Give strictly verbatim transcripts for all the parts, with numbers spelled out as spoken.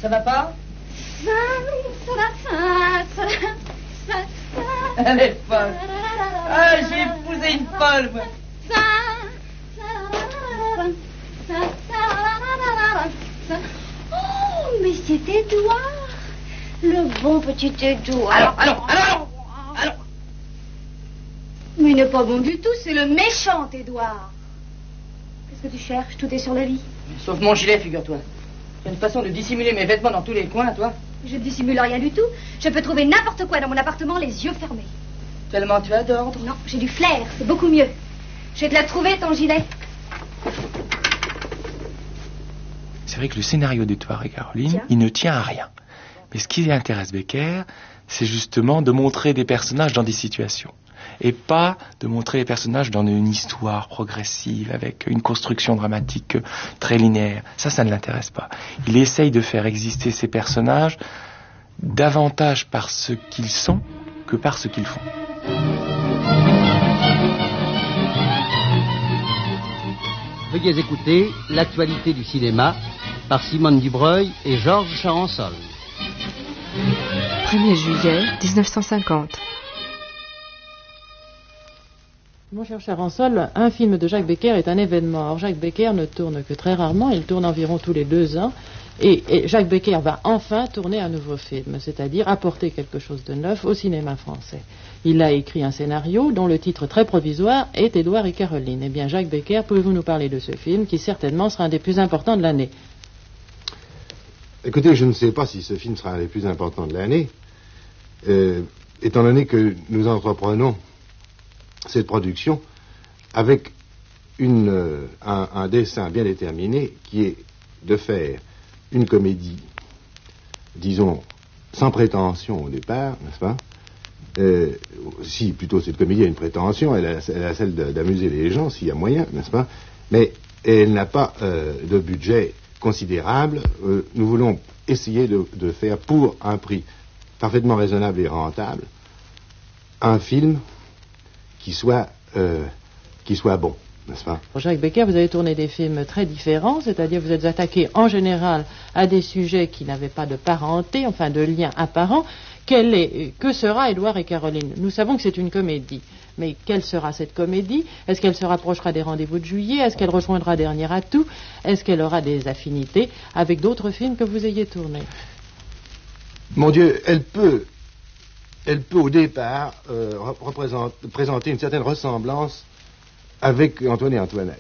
Ça va pas? Elle est folle. Ah, j'ai épousé une folle, moi. Oh, mais c'est Édouard. Le bon petit Édouard. Allons, allons, allons, allons. Mais il n'est pas bon du tout, c'est le méchant Édouard. Qu'est-ce que tu cherches? Tout est sur la vie. Sauf mon gilet, figure-toi. J'ai une façon de dissimuler mes vêtements dans tous les coins, toi. Je ne dissimule rien du tout. Je peux trouver n'importe quoi dans mon appartement les yeux fermés. Tellement tu as d'ordre. Non, j'ai du flair, c'est beaucoup mieux. Je vais te la trouver, ton gilet. C'est vrai que le scénario d'Édouard et Caroline, Tiens. il ne tient à rien. Mais ce qui intéresse Becker, c'est justement de montrer des personnages dans des situations. Et pas de montrer les personnages dans une histoire progressive, avec une construction dramatique très linéaire. Ça, ça ne l'intéresse pas. Il essaye de faire exister ces personnages davantage par ce qu'ils sont que par ce qu'ils font. Veuillez écouter l'actualité du cinéma par Simone Dubreuil et Georges Charançol. premier juillet dix-neuf cent cinquante. Mon cher Charançol, un film de Jacques Becker est un événement. Or, Jacques Becker ne tourne que très rarement, il tourne environ tous les deux ans. Et, et Jacques Becker va enfin tourner un nouveau film, c'est-à-dire apporter quelque chose de neuf au cinéma français. Il a écrit un scénario dont le titre très provisoire est Édouard et Caroline. Eh bien, Jacques Becker, pouvez-vous nous parler de ce film qui certainement sera un des plus importants de l'année? Écoutez, je ne sais pas si ce film sera un des plus importants de l'année, euh, étant donné que nous entreprenons cette production avec une, euh, un, un dessin bien déterminé qui est de faire une comédie, disons, sans prétention au départ, n'est-ce pas? euh, Si, plutôt, cette comédie a une prétention, elle a, elle a celle de, d'amuser les gens, s'il y a moyen, n'est-ce pas? Mais elle n'a pas euh, de budget considérable. Euh, nous voulons essayer de, de faire, pour un prix parfaitement raisonnable et rentable, un film qui soit, euh, qui soit bon, n'est-ce pas? Pour Jacques Becker, vous avez tourné des films très différents, c'est-à-dire vous êtes attaqué en général à des sujets qui n'avaient pas de parenté, enfin de lien apparent. Quel est, que sera Édouard et Caroline? Nous savons que c'est une comédie, mais quelle sera cette comédie? Est-ce qu'elle se rapprochera des Rendez-vous de juillet? Est-ce qu'elle rejoindra Dernier Atout? Est-ce qu'elle aura des affinités avec d'autres films que vous ayez tournés? Mon Dieu, elle peut, elle peut au départ euh, représente, présenter une certaine ressemblance avec Antoine et Antoinette.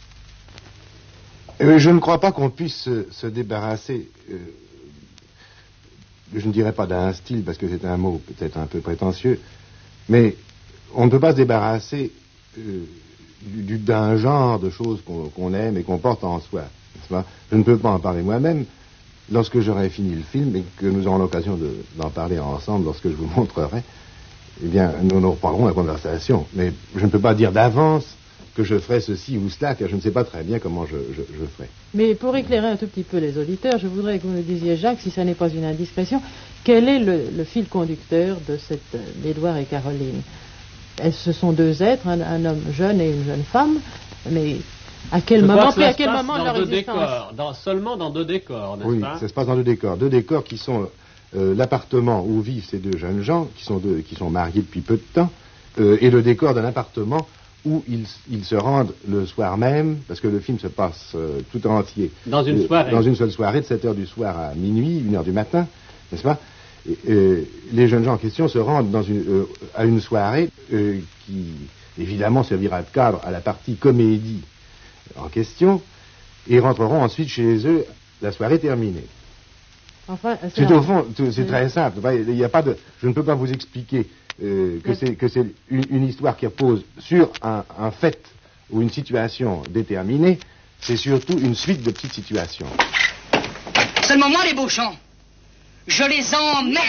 Euh, je ne crois pas qu'on puisse se, se débarrasser, euh, je ne dirais pas d'un style, parce que c'est un mot peut-être un peu prétentieux, mais on ne peut pas se débarrasser euh, du, d'un genre de choses qu'on, qu'on aime et qu'on porte en soi, n'est-ce pas? Je ne peux pas en parler moi-même. Lorsque j'aurai fini le film et que nous aurons l'occasion de, d'en parler ensemble, lorsque je vous montrerai, eh bien, nous nous reprendrons la conversation. Mais je ne peux pas dire d'avance que je ferai ceci ou cela, car je ne sais pas très bien comment je, je, je ferai. Mais pour éclairer un tout petit peu les auditeurs, je voudrais que vous me disiez, Jacques, si ça n'est pas une indiscrétion, quel est le, le fil conducteur de cette d'Édouard et Caroline? Ce sont deux êtres, un, un homme jeune et une jeune femme, mais à quel Je moment, puis à quel moment de dans leur deux existence décors, dans, seulement dans deux décors, n'est-ce Oui, pas? ça se passe dans deux décors. Deux décors qui sont euh, l'appartement où vivent ces deux jeunes gens, qui sont, deux, qui sont mariés depuis peu de temps, euh, et le décor d'un appartement où ils, ils se rendent le soir même, parce que le film se passe euh, tout entier. Dans une euh, soirée. Dans une seule soirée, de sept heures du soir à minuit, une heure du matin, n'est-ce pas? Et, euh, les jeunes gens en question se rendent dans une, euh, à une soirée euh, qui, évidemment, servira de cadre à la partie comédie en question, et rentreront ensuite chez eux, la soirée terminée. Enfin, c'est un... au fond, c'est très simple. Il y a pas de, je ne peux pas vous expliquer euh, que c'est que c'est une, une histoire qui repose sur un, un fait ou une situation déterminée. C'est surtout une suite de petites situations. Seulement moi, les Beauchamp, je les emmerde.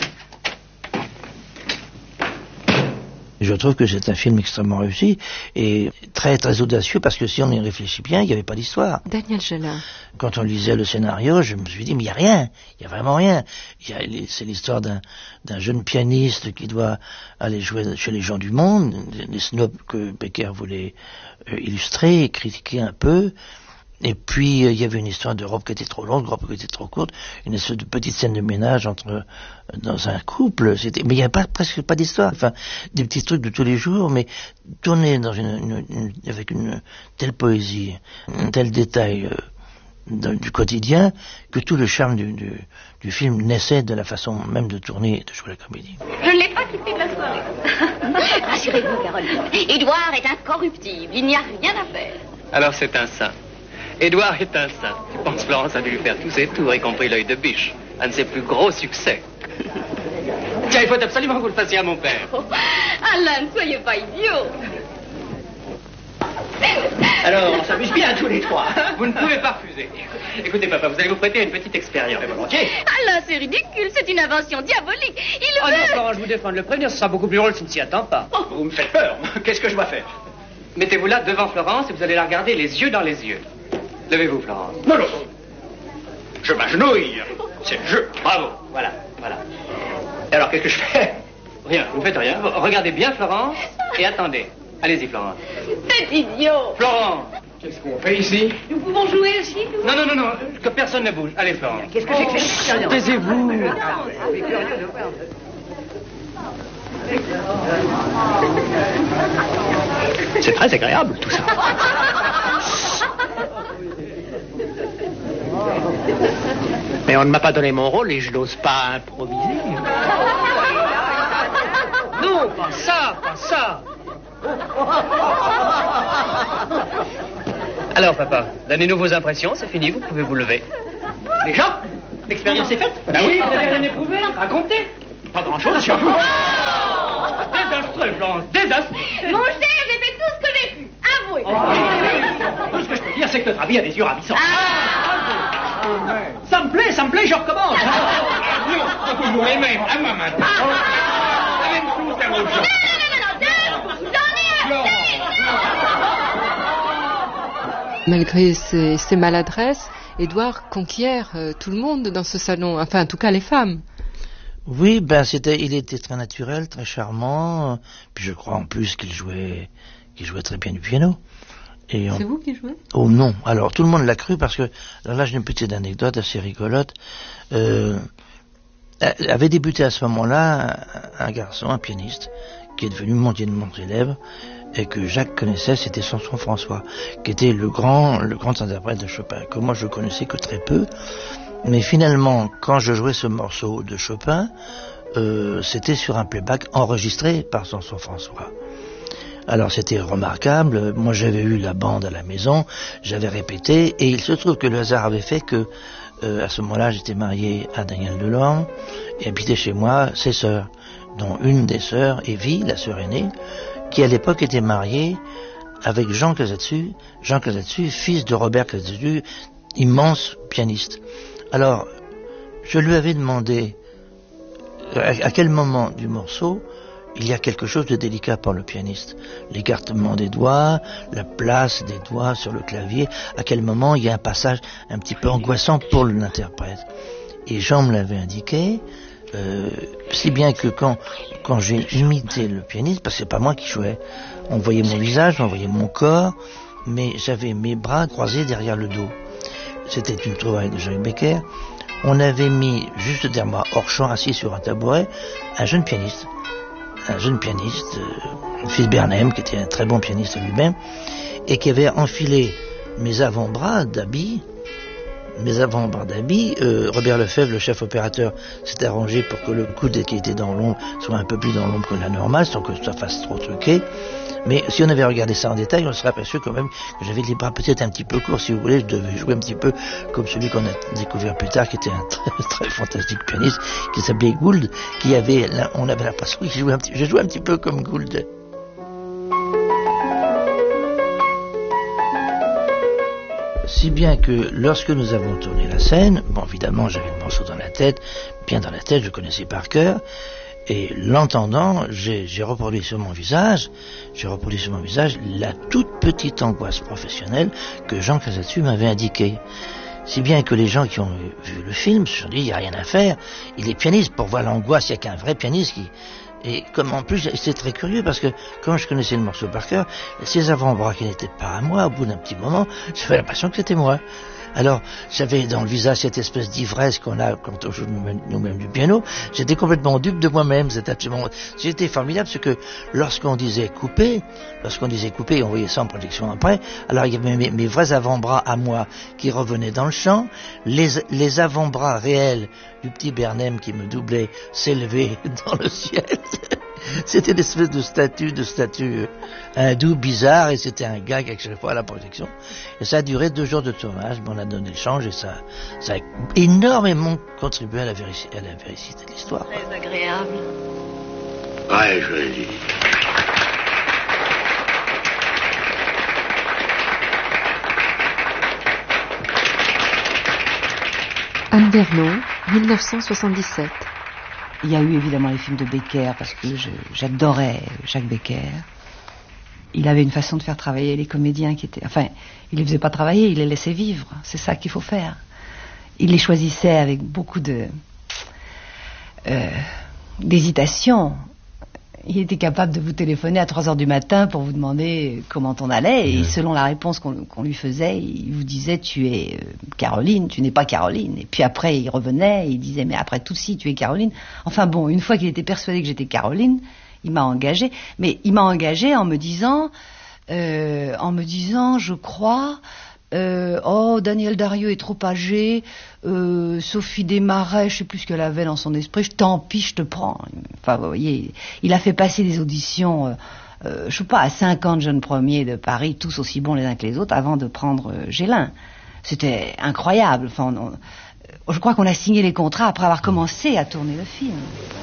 Je trouve que c'est un film extrêmement réussi et très très audacieux parce que si on y réfléchit bien, il n'y avait pas d'histoire. Daniel Jeunet. Quand on lisait le scénario, je me suis dit mais il n'y a rien, il n'y a vraiment rien. Il y a, c'est l'histoire d'un, d'un jeune pianiste qui doit aller jouer chez les gens du monde, des snobs que Becker voulait euh, illustrer et critiquer un peu. Et puis, il y avait une histoire de robe qui était trop longue, robe qui était trop courte, une espèce de petite scène de ménage entre dans un couple. C'était, mais il n'y avait pas, presque pas d'histoire. Enfin, des petits trucs de tous les jours, mais tournés dans une, une, une, avec une telle poésie, un tel détail euh, dans, du quotidien, que tout le charme du, du, du film naissait de la façon même de tourner et de jouer la comédie. Je ne l'ai pas quitté de la soirée. Rassurez-vous, Caroline. Édouard est incorruptible. Il n'y a rien à faire. Alors c'est un saint. Édouard est un saint. Tu penses, Florence a dû lui faire tous ses tours, y compris l'œil de biche. Un de ses plus gros succès. Tiens, il faut absolument que vous le fassiez à mon père. Oh, Alain, ne soyez pas idiot. Alors, on s'amuse bien tous les trois. Hein? Vous ne pouvez pas refuser. Écoutez, papa, vous allez vous prêter à une petite expérience. Volontiers. Alain, c'est ridicule. C'est une invention diabolique. Il oh veut... non, Florence, je vous défends de le prévenir. Ce sera beaucoup plus drôle s'il ne s'y attend pas. Oh. Vous me faites peur. Qu'est-ce que je dois faire? Mettez-vous là devant Florence et vous allez la regarder les yeux dans les yeux. Levez-vous, Florence. Non, non. Je m'agenouille. C'est le jeu. Bravo. Voilà, voilà. Et alors, qu'est-ce que je fais? Rien, vous ne faites rien. Regardez bien, Florence, et attendez. Allez-y, Florence. C'est idiot. Florence. Qu'est-ce qu'on fait ici? Nous pouvons jouer aussi, nous? Non, non, non, non, que personne ne bouge. Allez, Florence. Qu'est-ce que j'ai que fait? Taisez-vous. C'est très agréable, tout ça. Mais on ne m'a pas donné mon rôle et je n'ose pas improviser. Non, pas ça, pas ça. Alors, papa, donnez-nous vos impressions, c'est fini, vous pouvez vous lever. Les gens, l'expérience est faite? Ben oui, vous n'avez rien éprouvé, racontez. Pas grand-chose sur vous. Désastreux, Florence, désastreux. Mon cher, j'ai fait tout ce que j'ai pu. Avouez. Oh, tout ce que je peux dire, c'est que notre ami a des yeux ravissants. Ah. Ça me plaît, ça me plaît, je recommence. Non, toujours les mêmes, à moi maintenant. La même chose, la même chose. Malgré ses, ses maladresses, Édouard conquiert euh, tout le monde dans ce salon, enfin en tout cas les femmes. Oui, ben c'était, il était très naturel, très charmant, puis je crois en plus qu'il jouait, qu'il jouait très bien du piano. Et on... C'est vous qui jouez? Oh non, alors tout le monde l'a cru parce que, alors là j'ai une petite anecdote assez rigolote, euh, avait débuté à ce moment-là un, un garçon, un pianiste, qui est devenu mon, mon élève, et que Jacques connaissait, c'était Samson François, qui était le grand, le grand interprète de Chopin, que moi je connaissais que très peu. Mais finalement, quand je jouais ce morceau de Chopin, euh, c'était sur un playback enregistré par Samson François. Alors c'était remarquable, moi j'avais eu la bande à la maison, j'avais répété, et il se trouve que le hasard avait fait que, euh, à ce moment-là, j'étais marié à Daniel Delorme, et habitait chez moi ses sœurs, dont une des sœurs, Evie, la sœur aînée, qui à l'époque était mariée avec Jean Casatsu, Jean Casatsu, fils de Robert Casatsu, immense pianiste. Alors, je lui avais demandé à, à quel moment du morceau il y a quelque chose de délicat pour le pianiste. L'écartement des doigts, la place des doigts sur le clavier, à quel moment il y a un passage un petit peu angoissant pour l'interprète. Et Jean me l'avait indiqué, euh, si bien que quand, quand j'ai imité le pianiste, parce que c'est pas moi qui jouais, on voyait mon visage, on voyait mon corps, mais j'avais mes bras croisés derrière le dos. C'était une trouvaille de Jacques Becker. On avait mis juste derrière moi, hors champ, assis sur un tabouret, un jeune pianiste. Un jeune pianiste, euh, fils Bernheim, qui était un très bon pianiste lui-même, et qui avait enfilé mes avant-bras d'habits, mes avant-bras d'habits. Euh, Robert Lefebvre, le chef opérateur, s'est arrangé pour que le coude qui était dans l'ombre soit un peu plus dans l'ombre que la normale, sans que ça fasse trop truqué. Mais si on avait regardé ça en détail, on serait aperçu quand même que j'avais les bras peut-être un petit peu courts. Si vous voulez, je devais jouer un petit peu comme celui qu'on a découvert plus tard, qui était un très, très fantastique pianiste, qui s'appelait Gould, qui avait, on avait l'impression qu'il jouait un petit, je jouais un petit peu comme Gould. Si bien que lorsque nous avons tourné la scène, bon évidemment j'avais le morceau dans la tête, bien dans la tête, je connaissais par cœur. Et l'entendant, j'ai, j'ai reproduit sur mon visage, j'ai reproduit sur mon visage la toute petite angoisse professionnelle que Jean Casatsu m'avait indiquée. Si bien que les gens qui ont vu le film se sont dit, il n'y a rien à faire, il est pianiste, pour voir l'angoisse, il n'y a qu'un vrai pianiste qui, Et comme en plus, c'était très curieux parce que quand je connaissais le morceau par cœur, ces avant-bras qui n'étaient pas à moi, au bout d'un petit moment, j'avais l'impression que c'était moi. Alors, j'avais dans le visage cette espèce d'ivresse qu'on a quand on joue nous-mêmes du piano. J'étais complètement dupe de moi-même. C'était absolument, c'était formidable, parce que lorsqu'on disait couper, lorsqu'on disait couper, on voyait ça en projection après. Alors, il y avait mes, mes vrais avant-bras à moi qui revenaient dans le chant. Les, les avant-bras réels du petit Bernheim qui me doublait s'élevaient dans le ciel. C'était une espèce de statue, de statue hindou bizarre, et c'était un gag à chaque fois à la projection. Et ça a duré deux jours de tournage, mais on a donné le change, et ça, ça a énormément contribué à la, véri- à la véracité de l'histoire. Très agréable. Ouais, je l'ai dit. Anne Vernon, dix-neuf cent soixante-dix-sept. Il y a eu évidemment les films de Becker, parce que je, j'adorais Jacques Becker. Il avait une façon de faire travailler les comédiens qui étaient... Enfin, il les faisait pas travailler, il les laissait vivre. C'est ça qu'il faut faire. Il les choisissait avec beaucoup de... Euh, d'hésitation. Il était capable de vous téléphoner à trois heures du matin pour vous demander comment on allait, et selon la réponse qu'on, qu'on lui faisait, il vous disait tu es euh, Caroline, tu n'es pas Caroline. Et puis après il revenait et il disait mais après tout si tu es Caroline. Enfin bon, une fois qu'il était persuadé que j'étais Caroline, il m'a engagée. Mais il m'a engagée en me disant, euh, en me disant, je crois. Euh, oh, Daniel Dario est trop âgé, euh, Sophie Desmarais, je sais plus ce qu'elle avait dans son esprit, tant pis, je te prends. Enfin, vous voyez, il a fait passer des auditions, euh, euh, je sais pas, à cinquante jeunes premiers de Paris, tous aussi bons les uns que les autres, avant de prendre euh, Gélin. C'était incroyable. Enfin, on, on, je crois qu'on a signé les contrats après avoir commencé à tourner le film.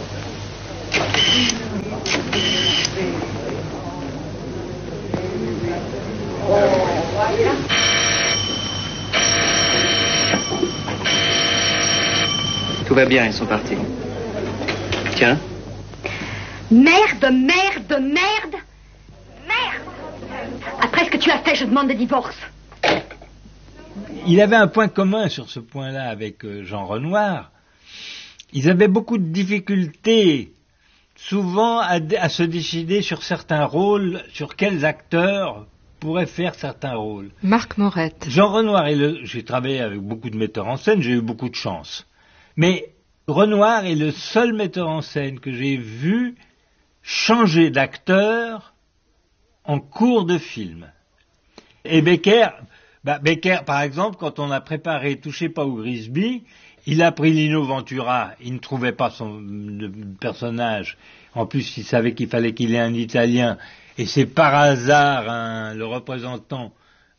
Tout va bien, ils sont partis. Tiens. Merde, merde, merde, merde. Après ce que tu as fait, je demande le divorce. Il avait un point commun sur ce point-là avec Jean Renoir. Ils avaient beaucoup de difficultés, souvent, à, à se décider sur certains rôles, sur quels acteurs pourraient faire certains rôles. Marc Morette. Jean Renoir, est le, j'ai travaillé avec beaucoup de metteurs en scène, j'ai eu beaucoup de chance. Mais Renoir est le seul metteur en scène que j'ai vu changer d'acteur en cours de film. Et Becker, bah Becker, par exemple, quand on a préparé Touchez pas au Grisby, il a pris Lino Ventura, il ne trouvait pas son personnage. En plus, il savait qu'il fallait qu'il ait un Italien. Et c'est par hasard hein, le représentant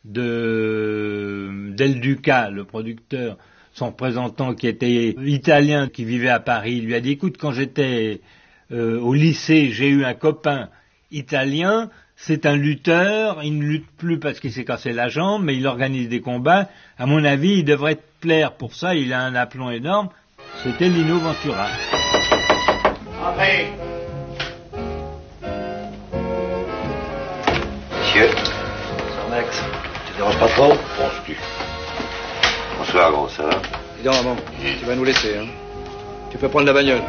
de Del Duca, le producteur, son représentant qui était italien, qui vivait à Paris, il lui a dit, écoute, quand j'étais euh, au lycée, j'ai eu un copain italien, c'est un lutteur, il ne lutte plus parce qu'il s'est cassé la jambe, mais il organise des combats. À mon avis, il devrait te plaire pour ça, il a un aplomb énorme. C'était Lino Ventura. Entrez. Monsieur. Bonsoir Max. Tu te déranges pas trop? Penses-tu? Bonsoir, gros, ça va? Dis donc, maman, tu vas nous laisser, hein. Tu peux prendre la bagnole.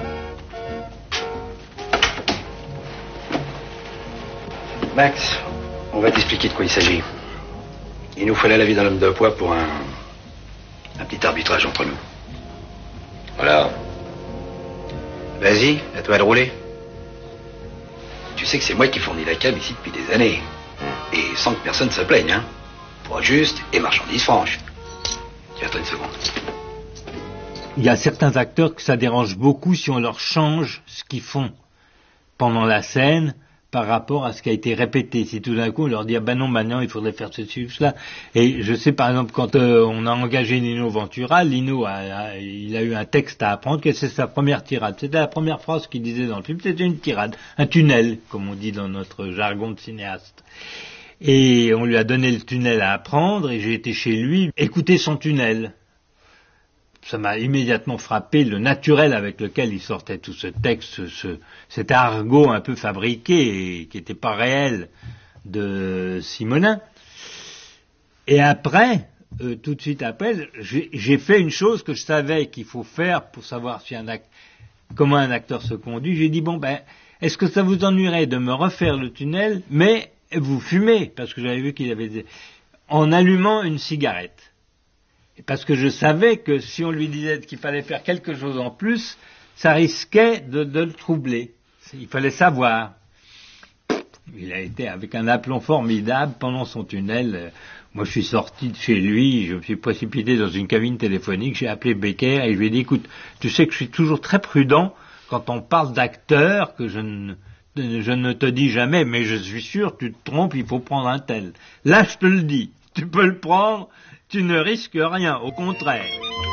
Max, on va t'expliquer de quoi il s'agit. Il nous fallait l'avis d'un homme de poids pour un... un petit arbitrage entre nous. Voilà. Vas-y, à toi de rouler. Tu sais que c'est moi qui fournis la cam ici depuis des années. Et sans que personne se plaigne, hein. Poids juste et marchandise franche. Tiens-toi une seconde. Il y a certains acteurs que ça dérange beaucoup si on leur change ce qu'ils font pendant la scène par rapport à ce qui a été répété. Si tout d'un coup on leur dit ah ben non maintenant il faudrait faire ceci ou cela. Et je sais par exemple quand euh, on a engagé Lino Ventura, Lino a, a, il a eu un texte à apprendre que c'est sa première tirade. C'était la première phrase qu'il disait dans le film, c'était une tirade, un tunnel comme on dit dans notre jargon de cinéaste. Et on lui a donné le tunnel à apprendre et j'ai été chez lui écouter son tunnel. Ça m'a immédiatement frappé le naturel avec lequel il sortait tout ce texte, ce, cet argot un peu fabriqué et qui n'était pas réel de Simonin. Et après, euh, tout de suite après, j'ai, j'ai fait une chose que je savais qu'il faut faire pour savoir si un act, comment un acteur se conduit. J'ai dit bon ben est-ce que ça vous ennuierait de me refaire le tunnel, mais vous fumez, parce que j'avais vu qu'il avait des... en allumant une cigarette. Et parce que je savais que si on lui disait qu'il fallait faire quelque chose en plus, ça risquait de, de le troubler. Il fallait savoir. Il a été avec un aplomb formidable pendant son tunnel. Moi, je suis sorti de chez lui, je me suis précipité dans une cabine téléphonique, j'ai appelé Becker et je lui ai dit, écoute, tu sais que je suis toujours très prudent quand on parle d'acteurs, que je ne, je ne te dis jamais, mais je suis sûr, tu te trompes, il faut prendre un tel. Là, je te le dis, tu peux le prendre, tu ne risques rien, au contraire.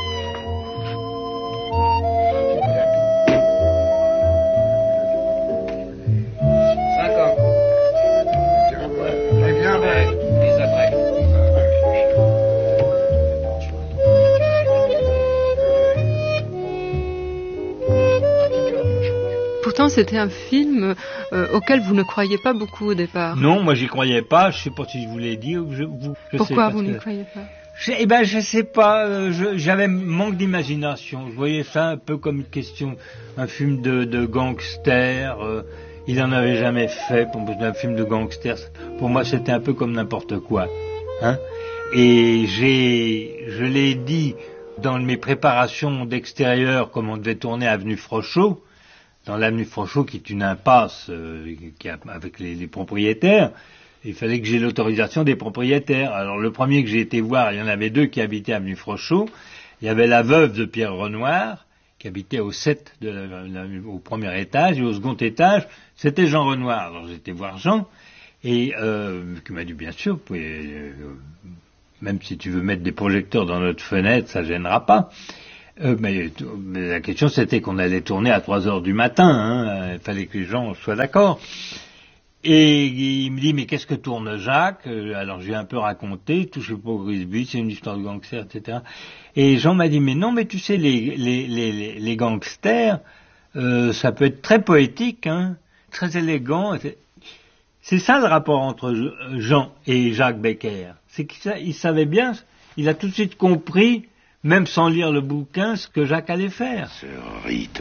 Pourtant, c'était un film euh, auquel vous ne croyiez pas beaucoup au départ. Non, moi j'y croyais pas. Je sais pas si je vous l'ai dit. Je, vous, je Pourquoi sais, vous n'y que... croyez pas? je, Eh ben, je sais pas. Euh, je, j'avais manque d'imagination. Je voyais ça un peu comme une question, un film de, de gangster. Euh, il en avait jamais fait. Pour un film de gangster, pour moi, c'était un peu comme n'importe quoi. Hein? Et j'ai, je l'ai dit dans mes préparations d'extérieur, comme on devait tourner avenue Frochot. Dans l'avenue Frochot, qui est une impasse euh, qui a, avec les, les propriétaires, il fallait que j'ai l'autorisation des propriétaires. Alors le premier que j'ai été voir, il y en avait deux qui habitaient avenue Frochot. Il y avait la veuve de Pierre Renoir, qui habitait au sept, de la, la, au premier étage, et au second étage, c'était Jean Renoir. Alors j'ai été voir Jean, et euh, qui m'a dit, bien sûr, vous pouvez, euh, même si tu veux mettre des projecteurs dans notre fenêtre, ça gênera pas. Euh, mais, mais la question c'était qu'on allait tourner à trois heures du matin, hein, il fallait que les gens soient d'accord. Et il me dit, mais qu'est-ce que tourne Jacques? Alors j'ai un peu raconté, touchez pas au Grisby, c'est une histoire de gangster, et cetera. Et Jean m'a dit, mais non, mais tu sais, les, les, les, les gangsters, euh, ça peut être très poétique, hein, très élégant. C'est ça le rapport entre Jean et Jacques Becker. C'est qu'il savait bien, il a tout de suite compris, même sans lire le bouquin, ce que Jacques allait faire. Ce Riton.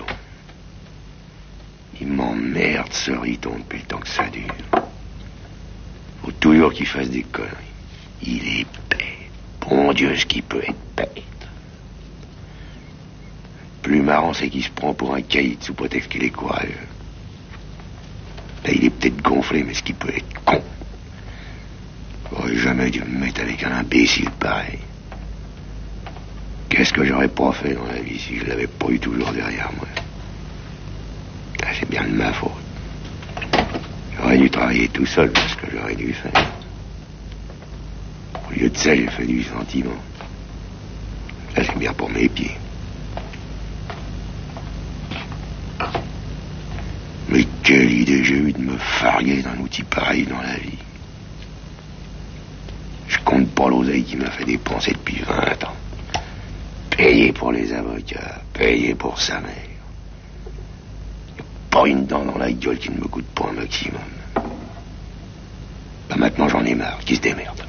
Il m'emmerde, ce Riton, depuis le temps que ça dure. Faut toujours qu'il fasse des conneries. Il est bête. Bon Dieu, ce qu'il peut être bête. Plus marrant, c'est qu'il se prend pour un caïd sous prétexte qu'il est courageux. Là, il est peut-être gonflé, mais ce qu'il peut être con. J'aurais jamais dû me mettre avec un imbécile pareil. Qu'est-ce que j'aurais pas fait dans la vie si je l'avais pas eu toujours derrière moi? Là, c'est bien de ma faute. J'aurais dû travailler tout seul, parce que j'aurais dû faire. Au lieu de ça, j'ai fait du sentiment. Là, c'est bien pour mes pieds. Mais quelle idée j'ai eu de me farguer d'un outil pareil dans la vie. Je compte pas l'oseille qui m'a fait dépenser depuis vingt ans. Payé pour les avocats, payé pour sa mère. Pas une dent dans la gueule qui ne me coûte pas un maximum. Bah maintenant j'en ai marre, qui se démerde.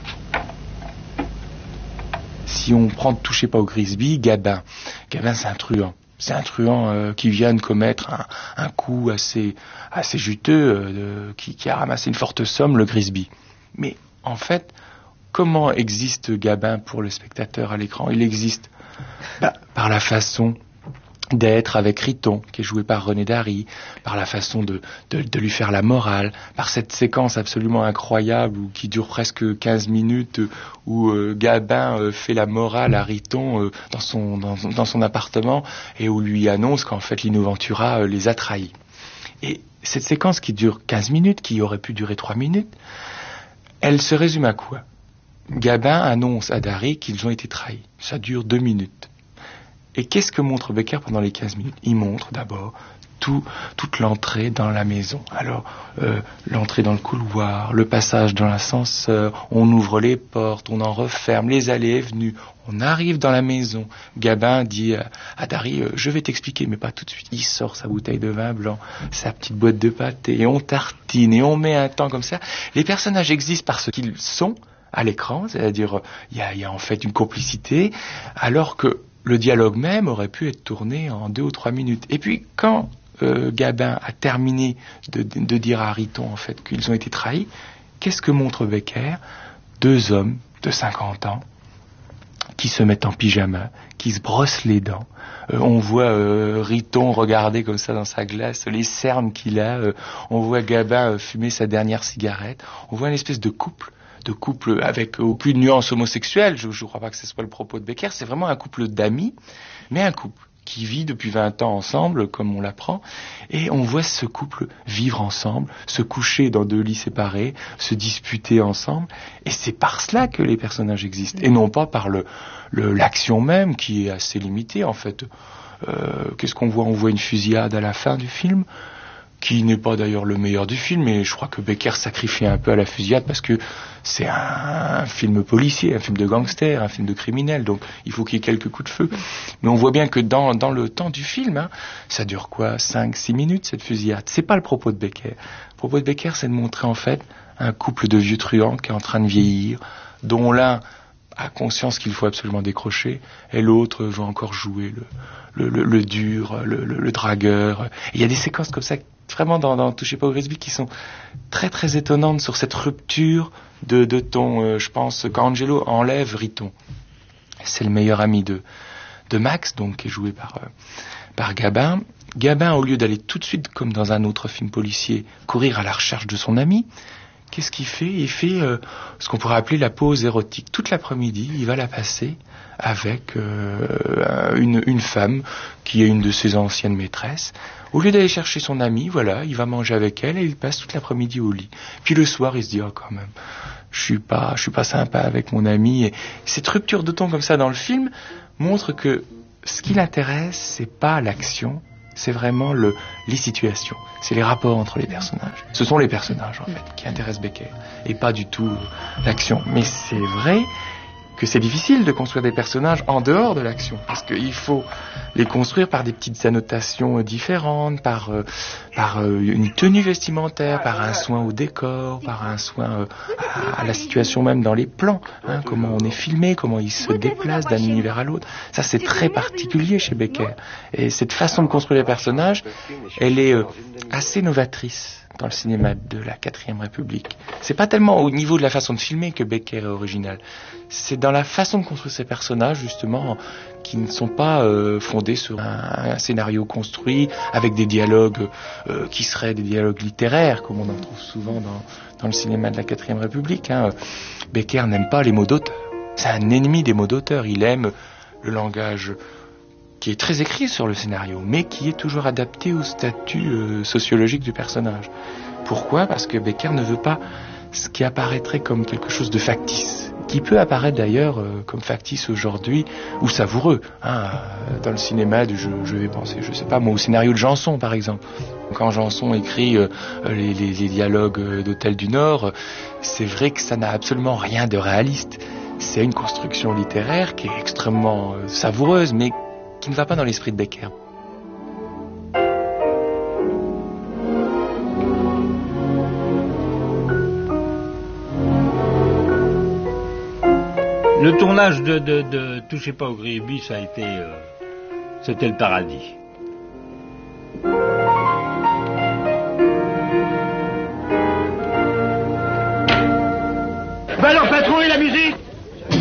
Si on prend Touchez pas au Grisby, Gabin. Gabin, c'est un truand. C'est un truand euh, qui vient de commettre un, un coup assez, assez juteux, euh, de, qui, qui a ramassé une forte somme, le Grisby. Mais en fait, comment existe Gabin pour le spectateur à l'écran? Il existe bah, par la façon d'être avec Riton, qui est joué par René Dary, par la façon de, de, de lui faire la morale, par cette séquence absolument incroyable où, qui dure presque quinze minutes, où euh, Gabin euh, fait la morale à Riton euh, dans, son, dans, dans son appartement et où lui annonce qu'en fait Lino Ventura euh, les a trahis. Et cette séquence qui dure quinze minutes, qui aurait pu durer trois minutes, elle se résume à quoi? Gabin annonce à Dary qu'ils ont été trahis. Ça dure deux minutes. Et qu'est-ce que montre Becker pendant les quinze minutes? Il montre d'abord tout, toute l'entrée dans la maison. Alors, euh, l'entrée dans le couloir, le passage dans l'ascenseur, on ouvre les portes, on en referme, les allées et venues, on arrive dans la maison. Gabin dit à, à Dary, euh, je vais t'expliquer, mais pas tout de suite. Il sort sa bouteille de vin blanc, sa petite boîte de pâté, et on tartine, et on met un temps comme ça. Les personnages existent parce qu'ils sont à l'écran, c'est-à-dire il y a, y a en fait une complicité, alors que le dialogue même aurait pu être tourné en deux ou trois minutes. Et puis quand euh, Gabin a terminé de, de, de dire à Riton en fait qu'ils ont été trahis, qu'est-ce que montre Becker? Deux hommes de cinquante ans qui se mettent en pyjama, qui se brossent les dents. Euh, on voit euh, Riton regarder comme ça dans sa glace les cernes qu'il a. Euh, on voit Gabin euh, fumer sa dernière cigarette. On voit une espèce de couple, de couple avec aucune nuance homosexuelle. Je ne crois pas que ce soit le propos de Becker. C'est vraiment un couple d'amis, mais un couple qui vit depuis vingt ans ensemble, comme on l'apprend, et on voit ce couple vivre ensemble, se coucher dans deux lits séparés, se disputer ensemble, et c'est par cela que les personnages existent, et non pas par le, le l'action même, qui est assez limitée, en fait. Euh, qu'est-ce qu'on voit? On voit une fusillade à la fin du film, qui n'est pas d'ailleurs le meilleur du film, mais je crois que Becker sacrifie un peu à la fusillade parce que c'est un, un film policier, un film de gangster, un film de criminel, donc il faut qu'il y ait quelques coups de feu. Mais on voit bien que dans, dans le temps du film, hein, ça dure quoi, cinq six minutes cette fusillade. C'est pas le propos de Becker. Le propos de Becker, c'est de montrer en fait un couple de vieux truands qui est en train de vieillir, dont l'un a conscience qu'il faut absolument décrocher, et l'autre veut encore jouer le, le, le, le dur, le, le, le dragueur. Il y a des séquences comme ça vraiment dans, dans Touchez pas au Grisby qui sont très très étonnantes sur cette rupture de, de ton, euh, je pense, quand Angelo enlève Riton. C'est le meilleur ami de, de Max, donc qui est joué par, euh, par Gabin. Gabin, au lieu d'aller tout de suite, comme dans un autre film policier, courir à la recherche de son ami, qu'est-ce qu'il fait? Il fait euh, ce qu'on pourrait appeler la pause érotique. Toute l'après-midi, il va la passer avec euh, une, une femme qui est une de ses anciennes maîtresses. Au lieu d'aller chercher son amie, voilà, il va manger avec elle et il passe toute l'après-midi au lit. Puis le soir, il se dit, oh quand même, je suis pas, je suis pas sympa avec mon ami. Et cette rupture de ton comme ça dans le film montre que ce qui l'intéresse, c'est pas l'action, c'est vraiment le, les situations, c'est les rapports entre les personnages. Ce sont les personnages, en fait, qui intéressent Becker, et pas du tout l'action. Mais c'est vrai que c'est difficile de construire des personnages en dehors de l'action, parce qu'il faut les construire par des petites annotations différentes, par, euh, par euh, une tenue vestimentaire, par un soin au décor, par un soin euh, à, à la situation même dans les plans, hein, comment on est filmé, comment il se déplace d'un univers à l'autre. Ça, c'est très particulier chez Becker. Et cette façon de construire les personnages, elle est euh, assez novatrice dans le cinéma de la quatrième République. C'est pas tellement au niveau de la façon de filmer que Becker est original. C'est dans la façon de construire ces personnages, justement, qui ne sont pas euh, fondés sur un, un scénario construit, avec des dialogues euh, qui seraient des dialogues littéraires, comme on en trouve souvent dans, dans le cinéma de la quatrième République. Hein. Becker n'aime pas les mots d'auteur. C'est un ennemi des mots d'auteur. Il aime le langage qui est très écrit sur le scénario, mais qui est toujours adapté au statut euh, sociologique du personnage. Pourquoi? Parce que Becker ne veut pas ce qui apparaîtrait comme quelque chose de factice, qui peut apparaître d'ailleurs euh, comme factice aujourd'hui, ou savoureux. Hein, euh, dans le cinéma, du, je, je vais penser, je sais pas moi, au scénario de Janson, par exemple. Quand Janson écrit euh, les, les, les dialogues d'Hôtel du Nord, c'est vrai que ça n'a absolument rien de réaliste. C'est une construction littéraire qui est extrêmement euh, savoureuse, mais qui ne va pas dans l'esprit de Becker. Le tournage de, de, de Touchez pas au Grisby, ça a été, euh, c'était le paradis.